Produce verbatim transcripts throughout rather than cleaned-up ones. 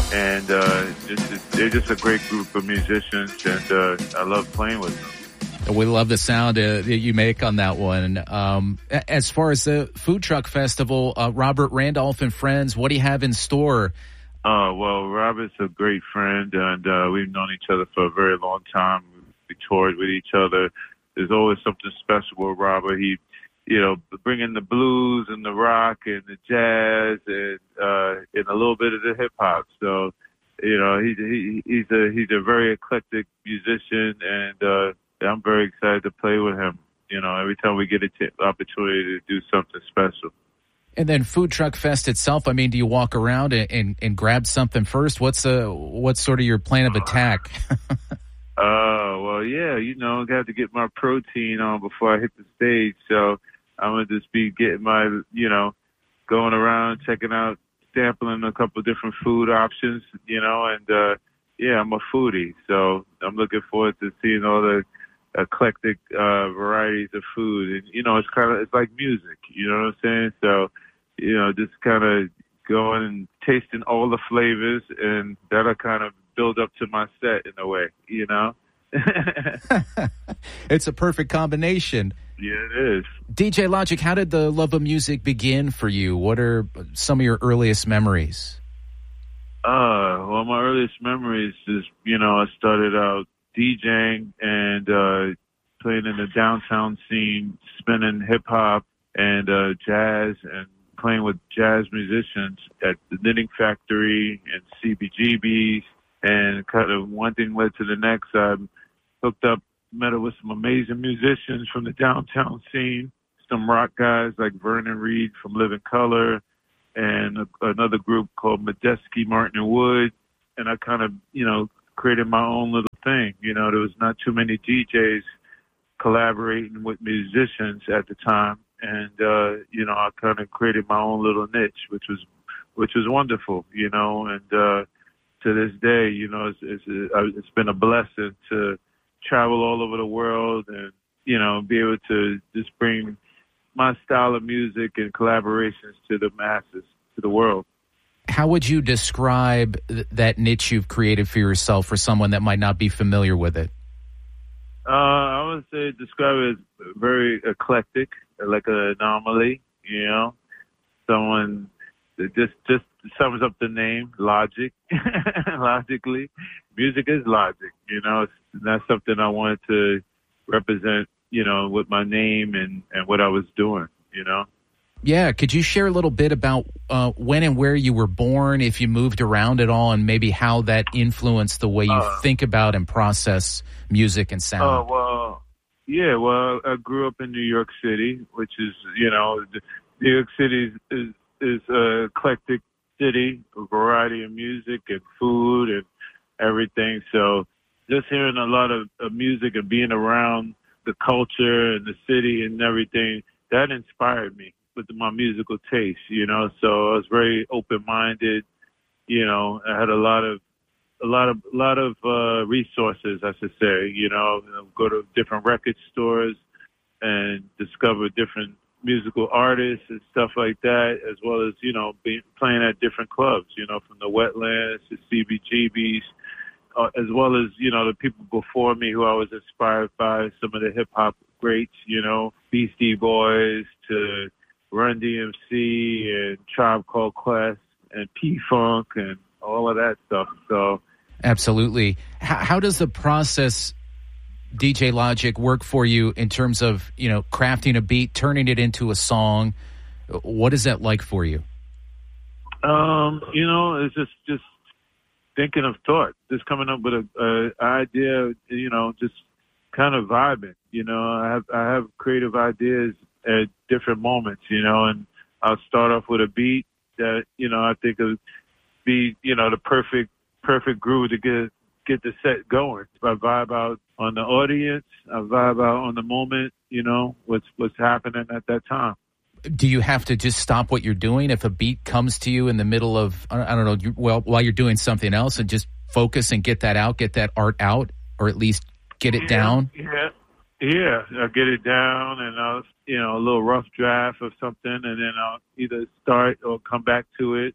and uh, just, they're just a great group of musicians, and uh, I love playing with them. We love the sound uh, that you make on that one. Um, as far as the Food Truck Festival, uh, Robert Randolph and friends, what do you have in store? Uh, well, Robert's a great friend, and uh, we've known each other for a very long time. We toured with each other. There's always something special with Robert. He, you know, bringing the blues and the rock and the jazz and uh, and a little bit of the hip hop. So, you know, he, he he's a he's a very eclectic musician, and uh, I'm very excited to play with him. You know, every time we get an t- opportunity to do something special. And then Food Truck Fest itself, I mean, do you walk around and, and, and grab something first? What's uh, what's sort of your plan of attack? uh, well, yeah, you know, I got to get my protein on before I hit the stage. So I'm going to just be getting my, you know, going around, checking out, sampling a couple of different food options, you know, and, uh, yeah, I'm a foodie. So I'm looking forward to seeing all the eclectic uh, varieties of food. And, you know, it's kind of, it's like music, you know what I'm saying? So, you know, just kind of going and tasting all the flavors, and that'll kind of build up to my set in a way, you know? It's a perfect combination. Yeah, it is. D J Logic, how did the love of music begin for you? What are some of your earliest memories? Uh, well, my earliest memories is, you know, I started out DJing and uh, playing in the downtown scene, spinning hip hop and uh, jazz, and playing with jazz musicians at the Knitting Factory and C B G B's, and kind of one thing led to the next. I hooked up, met up with some amazing musicians from the downtown scene, some rock guys like Vernon Reid from Living Color, and a, another group called Medeski Martin and Wood, and I kind of, you know, created my own little thing. You know, there was not too many D Js collaborating with musicians at the time. And, uh, you know, I kind of created my own little niche, which was, which was wonderful, you know, and, uh, to this day, you know, it's, it's, it's been a blessing to travel all over the world and, you know, be able to just bring my style of music and collaborations to the masses, to the world. How would you describe th- that niche you've created for yourself for someone that might not be familiar with it? Uh, I would say describe it as very eclectic, like an anomaly, you know, someone that just, just sums up the name, logic, logically. Music is logic, you know, it's, that's something I wanted to represent, you know, with my name and, and what I was doing, you know. Yeah, could you share a little bit about uh, when and where you were born, if you moved around at all, and maybe how that influenced the way you uh, think about and process music and sound? Oh, uh, well, yeah, well, I grew up in New York City, which is, you know, New York City is, is, is an eclectic city, a variety of music and food and everything. So just hearing a lot of, of music and being around the culture and the city and everything, that inspired me with my musical taste, you know. So I was very open-minded, you know. I had a lot of, a lot of, a lot of uh, resources, I should say. You know, go to different record stores and discover different musical artists and stuff like that, as well as, you know, being playing at different clubs. You know, from the Wetlands to C B G B's, uh, as well as, you know, the people before me who I was inspired by, some of the hip hop greats. You know, Beastie Boys to Run D M C and Tribe Called Quest and P-Funk and all of that stuff. So, absolutely. How, how does the process, D J Logic, work for you in terms of, you know, crafting a beat, turning it into a song? What is that like for you? Um, you know, it's just just thinking of thought, just coming up with a, a idea. You know, just kind of vibing. You know, I have I have creative ideas at different moments, you know, and I'll start off with a beat that, you know, I think would be, you know, the perfect, perfect groove to get, get the set going. I vibe out on the audience. I vibe out on the moment, you know, what's, what's happening at that time. Do you have to just stop what you're doing if a beat comes to you in the middle of, I don't know, you, well, while you're doing something else, and just focus and get that out, get that art out, or at least get it yeah, down? Yeah. Yeah, I'll get it down and I'll, you know, a little rough draft of something, and then I'll either start or come back to it,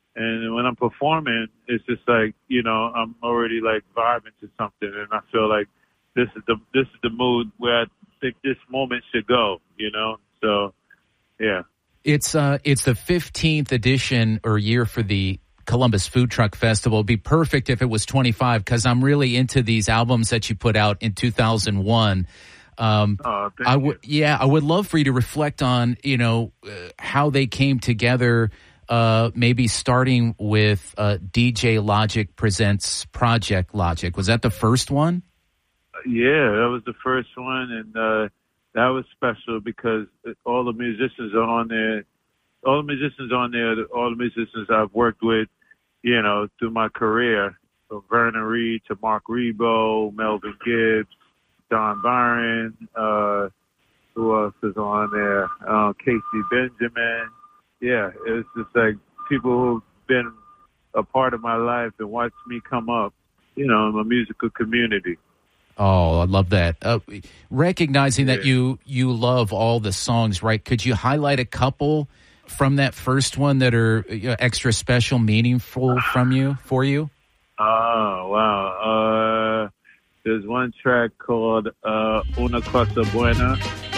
And when I'm performing, it's just like, you know, I'm already like vibing to something, and I feel like this is the this is the mood where I think this moment should go, you know. So, yeah. It's uh, it's the fifteenth edition or year for the Columbus Food Truck Festival. It'd be perfect if it was twenty-five, because I'm really into these albums that you put out in two thousand one. Um, oh, thank I would, you. yeah, I would love for you to reflect on, you know, uh, how they came together. Uh, maybe starting with uh, D J Logic Presents Project Logic. Was that the first one? Yeah, that was the first one, and uh, that was special because all the musicians are on there. All the musicians on there, all the musicians I've worked with, you know, through my career, from Vernon Reid to Mark Rebo, Melvin Gibbs, Don Byron, uh, who else is on there? Uh, Casey Benjamin. Yeah, it's just like people who've been a part of my life and watched me come up, you know, in the musical community. Oh, I love that. Uh, recognizing yeah. that you you love all the songs, right? Could you highlight a couple from that first one that are you know, extra special, meaningful from you for you? Oh, wow. Uh, there's one track called uh, Una Cosa Buena.